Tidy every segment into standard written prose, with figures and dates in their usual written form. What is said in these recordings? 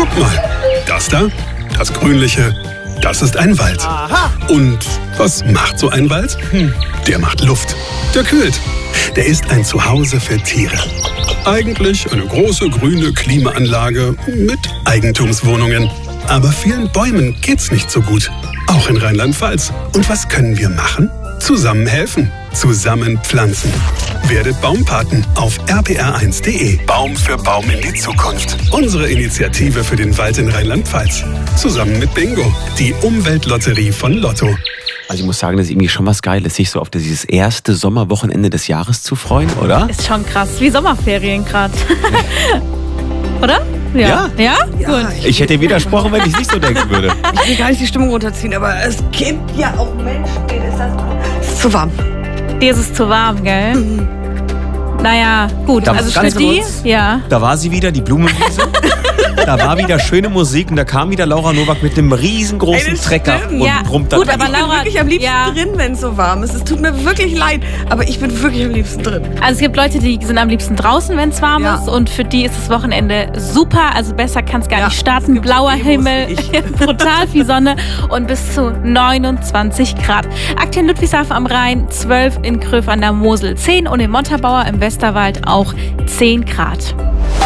Guck mal, das da, das Grünliche, das ist ein Wald. Aha. Und was macht so ein Wald? Der macht Luft. Der kühlt. Der ist ein Zuhause für Tiere. Eigentlich eine große grüne Klimaanlage mit Eigentumswohnungen. Aber vielen Bäumen geht's nicht so gut. Auch in Rheinland-Pfalz. Und was können wir machen? Zusammen helfen. Zusammen pflanzen. Werdet Baumpaten auf rpr1.de. Baum für Baum in die Zukunft. Unsere Initiative für den Wald in Rheinland-Pfalz. Zusammen mit Bingo, die Umweltlotterie von Lotto. Also ich muss sagen, das ist irgendwie schon was Geiles, sich so auf dieses erste Sommerwochenende des Jahres zu freuen, oder? Ist schon krass, wie Sommerferien gerade. Oder? Ja. Ja? Gut. Ich hätte widersprochen, wenn ich es nicht so denken würde. Ich will gar nicht die Stimmung runterziehen, aber es gibt ja auch Menschen, denen ist das zu warm. Dir ist es zu warm, gell? Naja, gut. Ganz Also für die, kurz. ja. Da war sie wieder, die Blumenwiese. Da war wieder schöne Musik und da kam wieder Laura Nowak mit einem riesengroßen Trecker und Ja, brummt dann. gut, aber Ich bin Laura, wirklich am liebsten ja. drin, wenn es so warm ist. Es tut mir wirklich leid, aber ich bin wirklich am liebsten drin. Also es gibt Leute, die sind am liebsten draußen, wenn es warm Ja. ist. Und für die ist das Wochenende super. Also besser kann es gar Ja, nicht es starten. gibt Blauer Emos wie Himmel, ich. brutal viel Sonne und bis zu 29 Grad. Aktuell in Ludwigshafen am Rhein 12, in Kröv an der Mosel 10 und in Montabaur im Westerwald auch 10 Grad.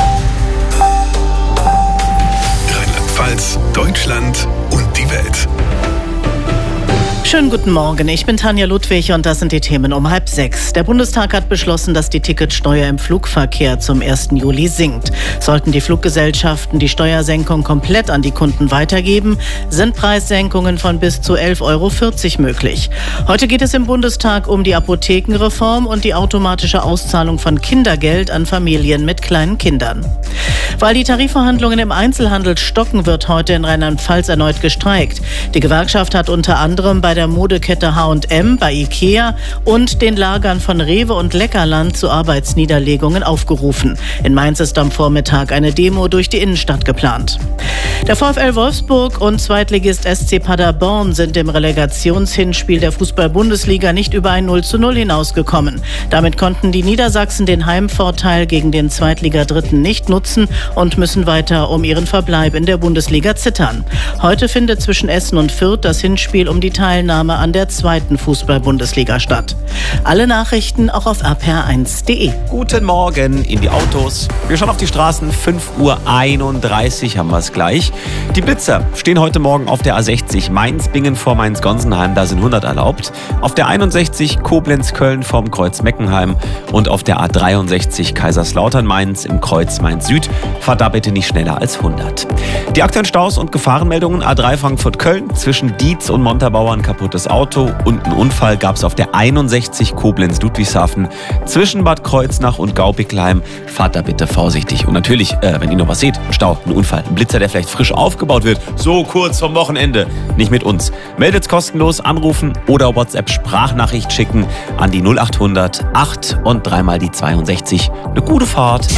Rheinland-Pfalz, Deutschland und die Welt. Schönen guten Morgen, ich bin Tanja Ludwig und das sind die Themen um 5:30. Der Bundestag hat beschlossen, dass die Ticketsteuer im Flugverkehr zum 1. Juli sinkt. Sollten die Fluggesellschaften die Steuersenkung komplett an die Kunden weitergeben, sind Preissenkungen von bis zu 11,40 € möglich. Heute geht es im Bundestag um die Apothekenreform und die automatische Auszahlung von Kindergeld an Familien mit kleinen Kindern. Weil die Tarifverhandlungen im Einzelhandel stocken, wird heute in Rheinland-Pfalz erneut gestreikt. Die Gewerkschaft hat unter anderem bei der Modekette H&M, bei Ikea und den Lagern von Rewe und Leckerland zu Arbeitsniederlegungen aufgerufen. In Mainz ist am Vormittag eine Demo durch die Innenstadt geplant. Der VfL Wolfsburg und Zweitligist SC Paderborn sind im Relegationshinspiel der Fußball-Bundesliga nicht über ein 0:0 hinausgekommen. Damit konnten die Niedersachsen den Heimvorteil gegen den Zweitligadritten nicht nutzen und müssen weiter um ihren Verbleib in der Bundesliga zittern. Heute findet zwischen Essen und Fürth das Hinspiel um die Teilnahme an der zweiten Fußball-Bundesliga statt. Alle Nachrichten auch auf rpr1.de. Guten Morgen in die Autos. Wir schauen auf die Straßen. 5:31 Uhr haben wir es gleich. Die Blitzer stehen heute Morgen auf der A60 Mainz-Bingen vor Mainz-Gonsenheim. Da sind 100 erlaubt. Auf der 61 Koblenz-Köln vorm Kreuz Meckenheim und auf der A63 Kaiserslautern-Mainz im Kreuz Mainz-Süd. Fahrt da bitte nicht schneller als 100. Die aktuellen Staus und Gefahrenmeldungen: A3 Frankfurt-Köln zwischen Dietz und Montabaur ein kaputtes Auto und einen Unfall gab es auf der 61 Koblenz-Ludwigshafen zwischen Bad Kreuznach und Gaubigleim. Fahrt da bitte vorsichtig. Und natürlich, wenn ihr noch was seht, ein Stau, ein Unfall, ein Blitzer, der vielleicht frisch aufgebaut wird, so kurz vom Wochenende, nicht mit uns. Meldet's kostenlos, anrufen oder WhatsApp-Sprachnachricht schicken an die 0800 8 und dreimal die 62. Eine gute Fahrt.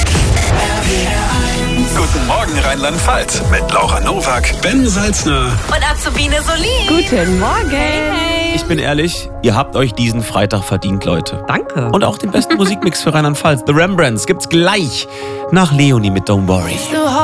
Guten Morgen Rheinland-Pfalz mit Laura Nowak, Ben Salzner. Und Azubine Solin. Guten Morgen. Hey. Ich bin ehrlich, ihr habt euch diesen Freitag verdient, Leute. Danke. Und auch den besten Musikmix für Rheinland-Pfalz. The Rembrandts gibt's gleich nach Leonie mit Don't Worry.